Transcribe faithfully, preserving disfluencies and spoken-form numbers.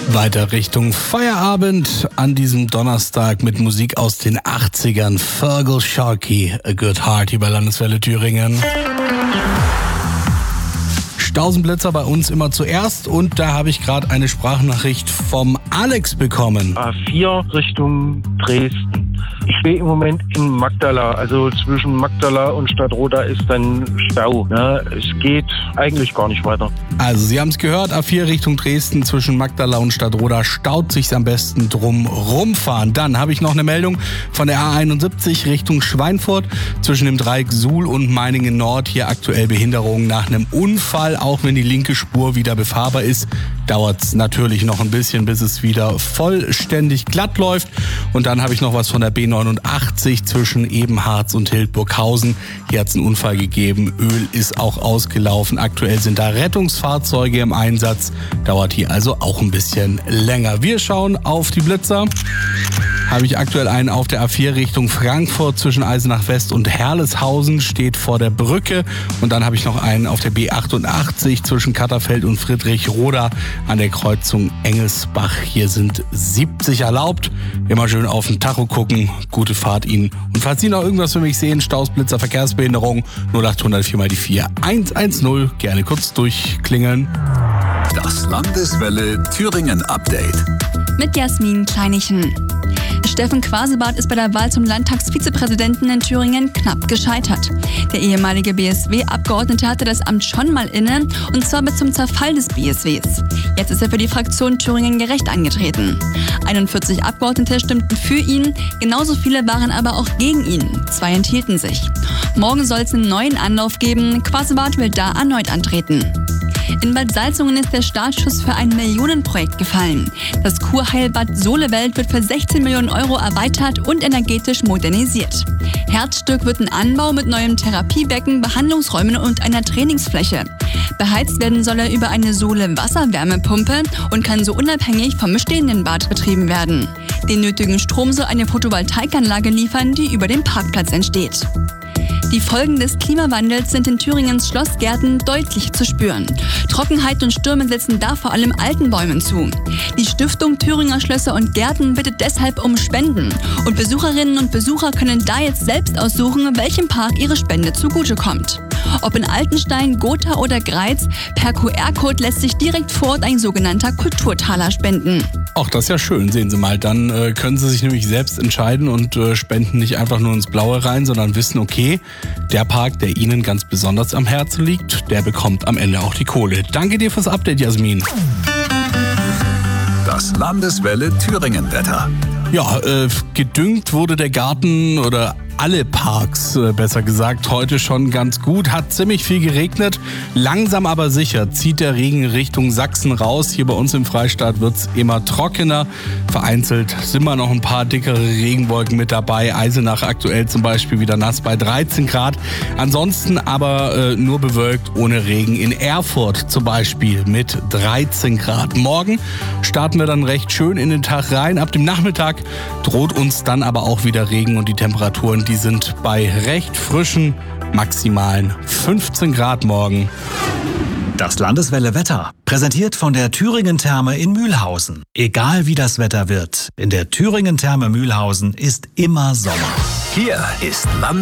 Weiter Richtung Feierabend an diesem Donnerstag mit Musik aus den achtzigern. Fergal Sharkey, A Good Heart hier bei Landeswelle Thüringen. Stausenblitzer bei uns immer zuerst und da habe ich gerade eine Sprachnachricht vom Alex bekommen. A vier Richtung Dresden. Ich stehe im Moment in Magdala, also zwischen Magdala und Stadtroda ist dann Stau. Ja, es geht eigentlich gar nicht weiter. Also Sie haben es gehört, A vier Richtung Dresden zwischen Magdala und Stadtroda staut sich am besten drum rumfahren. Dann habe ich noch eine Meldung von der A einundsiebzig Richtung Schweinfurt zwischen dem Dreieck Suhl und Meiningen Nord. Hier aktuell Behinderung nach einem Unfall. Auch wenn die linke Spur wieder befahrbar ist, dauert es natürlich noch ein bisschen, bis es wieder vollständig glatt läuft. Und dann habe ich noch was von der B neunundachtzig zwischen Ebenharz und Hildburghausen. Hier hat es einen Unfall gegeben. Öl ist auch ausgelaufen. Aktuell sind da Rettungsfahrzeuge im Einsatz. Dauert hier also auch ein bisschen länger. Wir schauen auf die Blitzer. Habe ich aktuell einen auf der A vier Richtung Frankfurt zwischen Eisenach West und Herleshausen, steht vor der Brücke. Und dann habe ich noch einen auf der B achtundachtzig zwischen Katterfeld und Friedrichroda an der Kreuzung Engelsbach. Hier sind siebzig erlaubt. Immer schön auf den Tacho gucken. Gute Fahrt Ihnen. Und falls Sie noch irgendwas für mich sehen, Staus, Blitzer, Verkehrsbehinderung, null acht null null vier mal die vier eins eins null. Gerne kurz durchklingeln. Das Landeswelle Thüringen Update. Mit Jasmin Kleinichen. Steffen Quasebart ist bei der Wahl zum Landtagsvizepräsidenten in Thüringen knapp gescheitert. Der ehemalige B S W-Abgeordnete hatte das Amt schon mal inne, und zwar bis zum Zerfall des B S Ws. Jetzt ist er für die Fraktion Thüringen gerecht angetreten. einundvierzig Abgeordnete stimmten für ihn, genauso viele waren aber auch gegen ihn. Zwei enthielten sich. Morgen soll es einen neuen Anlauf geben. Quasebart will da erneut antreten. In Bad Salzungen ist der Startschuss für ein Millionenprojekt gefallen. Das Kurheilbad Solewelt wird für sechzehn Millionen Euro erweitert und energetisch modernisiert. Herzstück wird ein Anbau mit neuem Therapiebecken, Behandlungsräumen und einer Trainingsfläche. Beheizt werden soll er über eine Sohle-Wasserwärmepumpe und kann so unabhängig vom bestehenden Bad betrieben werden. Den nötigen Strom soll eine Photovoltaikanlage liefern, die über dem Parkplatz entsteht. Die Folgen des Klimawandels sind in Thüringens Schlossgärten deutlich zu spüren. Trockenheit und Stürme setzen da vor allem alten Bäumen zu. Die Stiftung Thüringer Schlösser und Gärten bittet deshalb um Spenden. Und Besucherinnen und Besucher können da jetzt selbst aussuchen, welchem Park ihre Spende zugutekommt. Ob in Altenstein, Gotha oder Greiz, per Q R-Code lässt sich direkt vor Ort ein sogenannter Kulturtaler spenden. Auch das ist ja schön, sehen Sie mal. Dann äh, können Sie sich nämlich selbst entscheiden und äh, spenden nicht einfach nur ins Blaue rein, sondern wissen, okay, der Park, der Ihnen ganz besonders am Herzen liegt, der bekommt am Ende auch die Kohle. Danke dir fürs Update, Jasmin. Das Landeswelle Thüringen Wetter. Ja, äh, gedüngt wurde der Garten oder alle Parks, äh, besser gesagt, heute schon ganz gut. Hat ziemlich viel geregnet. Langsam aber sicher zieht der Regen Richtung Sachsen raus. Hier bei uns im Freistaat wird's immer trockener. Vereinzelt sind mal noch ein paar dickere Regenwolken mit dabei. Eisenach aktuell zum Beispiel wieder nass bei dreizehn Grad. Ansonsten aber äh, nur bewölkt, ohne Regen. In Erfurt zum Beispiel mit dreizehn Grad. Morgen starten wir dann recht schön in den Tag rein. Ab dem Nachmittag droht uns dann aber auch wieder Regen und die Temperaturen, die sind bei recht frischen, maximalen fünfzehn Grad morgen. Das Landeswelle Wetter, präsentiert von der Thüringen Therme in Mühlhausen. Egal wie das Wetter wird, in der Thüringen Therme Mühlhausen ist immer Sommer. Hier ist Land